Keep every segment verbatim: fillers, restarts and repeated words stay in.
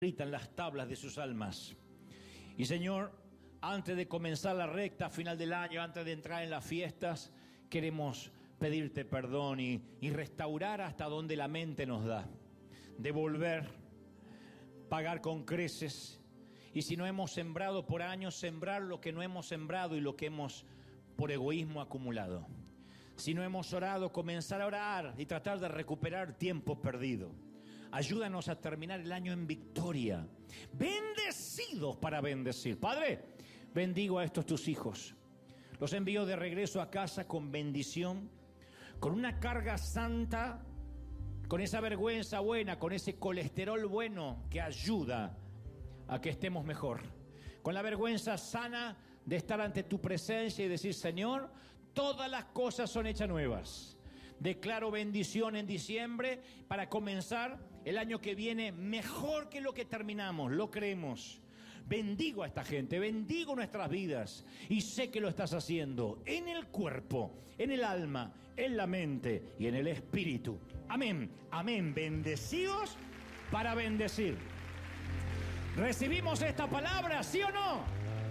gritan las tablas de sus almas. Y Señor, antes de comenzar la recta final del año, antes de entrar en las fiestas, queremos pedirte perdón y, y restaurar hasta donde la mente nos da. Devolver, pagar con creces. Y si no hemos sembrado por años, sembrar lo que no hemos sembrado y lo que hemos por egoísmo acumulado. Si no hemos orado, comenzar a orar y tratar de recuperar tiempo perdido. Ayúdanos a terminar el año en victoria, bendecidos para bendecir. Padre, bendigo a estos tus hijos. Los envío de regreso a casa con bendición, con una carga santa, con esa vergüenza buena, con ese colesterol bueno que ayuda a que estemos mejor. Con la vergüenza sana de estar ante tu presencia y decir: Señor, todas las cosas son hechas nuevas. Declaro bendición en diciembre para comenzar el año que viene mejor que lo que terminamos. Lo creemos. Bendigo a esta gente, bendigo nuestras vidas y sé que lo estás haciendo en el cuerpo, en el alma, en la mente y en el espíritu. Amén, amén. Bendecidos para bendecir. ¿Recibimos esta palabra, sí o no?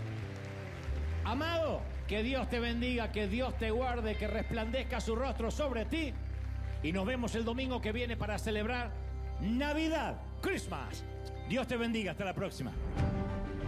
Amado, que Dios te bendiga, que Dios te guarde, que resplandezca su rostro sobre ti. Y nos vemos el domingo que viene para celebrar Navidad, Christmas. Dios te bendiga, hasta la próxima.